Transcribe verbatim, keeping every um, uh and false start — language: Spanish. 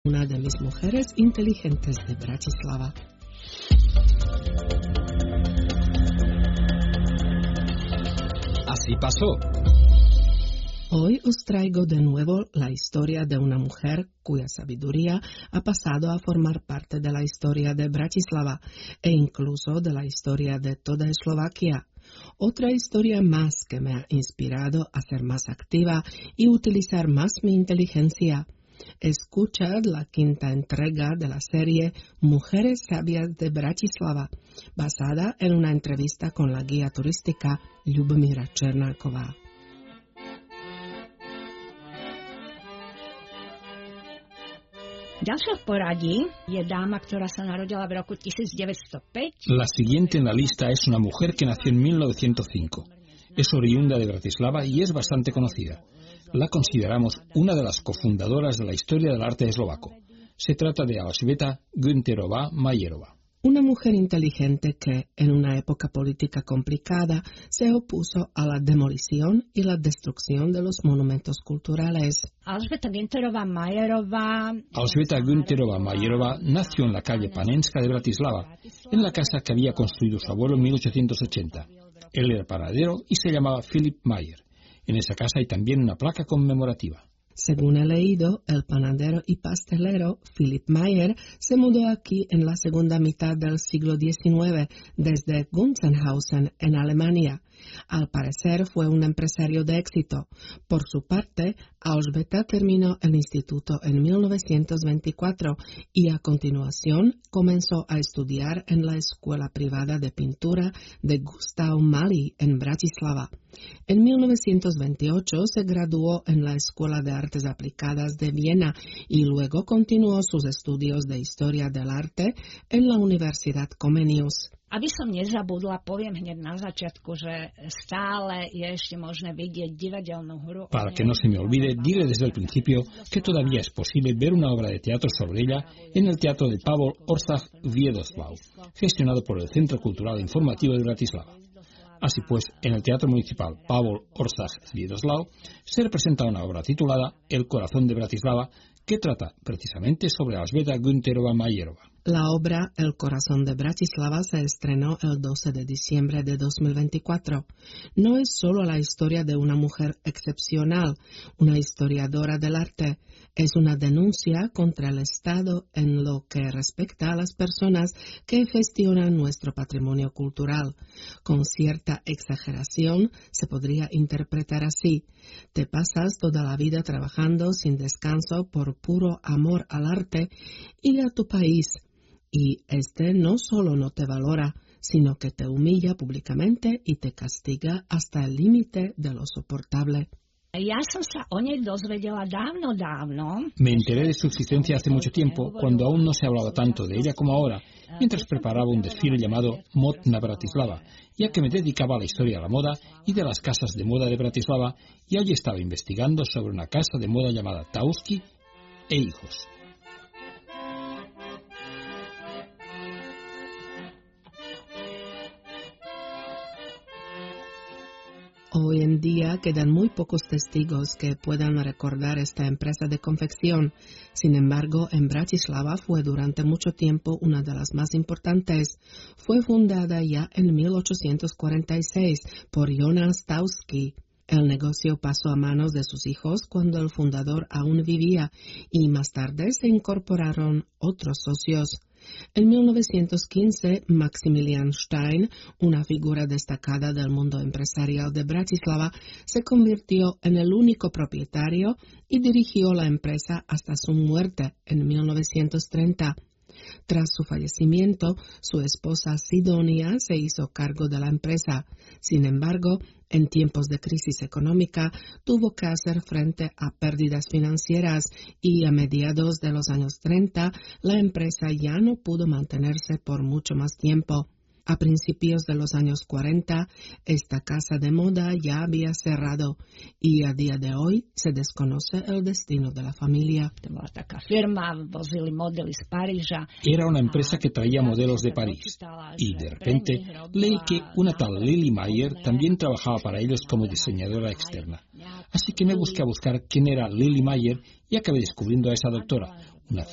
Una de mis mujeres inteligentes de Bratislava. Así pasó. Hoy os traigo de nuevo la historia de una mujer cuya sabiduría ha pasado a formar parte de la historia de Bratislava e incluso de la historia de toda Eslovaquia. Otra historia más que me ha inspirado a ser más activa y utilizar más mi inteligencia. Escuchad la quinta entrega de la serie Mujeres Sabias de Bratislava, basada en una entrevista con la guía turística Ljubomíra Černáková. Ďalšia v poradí je dáma, ktorá sa narodila v roku devätnásťstopäť. La siguiente en la lista es una mujer que nació en mil novecientos cinco. Es oriunda de Bratislava y es bastante conocida. La consideramos una de las cofundadoras de la historia del arte eslovaco. Se trata de Alžbeta Günterová-Majerová. Una mujer inteligente que, en una época política complicada, se opuso a la demolición y la destrucción de los monumentos culturales. Alžbeta Günterová-Majerová. Alžbeta Günterová-Majerová nació en la calle Panenská de Bratislava, en la casa que había construido su abuelo en mil ochocientos ochenta. Él era panadero y se llamaba Philip Mayer. En esa casa hay también una placa conmemorativa. Según he leído, el panadero y pastelero Philip Mayer se mudó aquí en la segunda mitad del siglo diecinueve desde Gunzenhausen, en Alemania. Al parecer fue un empresario de éxito. Por su parte, Alžbeta terminó el instituto en mil novecientos veinticuatro y a continuación comenzó a estudiar en la escuela privada de pintura de Gustav Malý en Bratislava. En mil novecientos veintiocho se graduó en la Escuela de Artes Aplicadas de Viena y luego continuó sus estudios de Historia del Arte en la Universidad Comenius. Aby som nezabudla, poviem hneď na začiatku, že stále je ešte možné vidieť divadelnú hru. Para que no se me olvide, diré desde el principio que todavía es posible ver una obra de teatro sobre ella en el Teatro de Pavol Orszag Víedoslav, gestionado por el Centro Cultural e Informativo de Bratislava. Así pues, en el Teatro Municipal Pavol Orszag Víedoslav se representa una obra titulada El corazón de Bratislava, que trata precisamente sobre Alžbeta Günterová-Majerová. La obra El corazón de Bratislava se estrenó el doce de diciembre de dos mil veinticuatro. No es solo la historia de una mujer excepcional, una historiadora del arte. Es una denuncia contra el Estado en lo que respecta a las personas que gestionan nuestro patrimonio cultural. Con cierta exageración se podría interpretar así: te pasas toda la vida trabajando sin descanso por puro amor al arte y a tu país. Y este no solo no te valora, sino que te humilla públicamente y te castiga hasta el límite de lo soportable. Ja som sa o nej dozvedela dávno, dávno. Me enteré de su existencia hace mucho tiempo, cuando aún no se hablaba tanto de ella como ahora, mientras preparaba un desfile llamado Mod na Bratislava, ya que me dedicaba a la historia de la moda y de las casas de moda de Bratislava, y allí estaba investigando sobre una casa de moda llamada Tauski e Hijos. Hoy en día quedan muy pocos testigos que puedan recordar esta empresa de confección. Sin embargo, en Bratislava fue durante mucho tiempo una de las más importantes. Fue fundada ya en mil ochocientos cuarenta y seis por Jonas Tauski. El negocio pasó a manos de sus hijos cuando el fundador aún vivía y más tarde se incorporaron otros socios. En mil novecientos quince, Maximilian Stein, una figura destacada del mundo empresarial de Bratislava, se convirtió en el único propietario y dirigió la empresa hasta su muerte en mil novecientos treinta. Tras su fallecimiento, su esposa Sidonia se hizo cargo de la empresa. Sin embargo, en tiempos de crisis económica, tuvo que hacer frente a pérdidas financieras y a mediados de los años treinta, la empresa ya no pudo mantenerse por mucho más tiempo. A principios de los años cuarenta, esta casa de moda ya había cerrado y a día de hoy se desconoce el destino de la familia. Era una empresa que traía modelos de París y de repente leí que una tal Lili Mayer también trabajaba para ellos como diseñadora externa. Así que me busqué a buscar quién era Lili Mayer y acabé descubriendo a esa doctora,